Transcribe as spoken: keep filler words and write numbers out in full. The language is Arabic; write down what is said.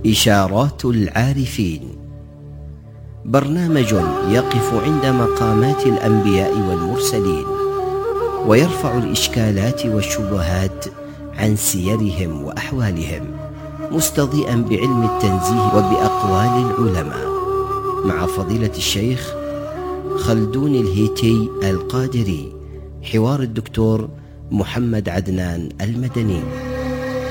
إشارات العارفين، برنامج يقف عند مقامات الأنبياء والمرسلين ويرفع الإشكالات والشبهات عن سيرهم وأحوالهم، مستضيئا بعلم التنزيه وبأقوال العلماء، مع فضيلة الشيخ خلدون الهيتي القادري. حوار الدكتور محمد عدنان المدني.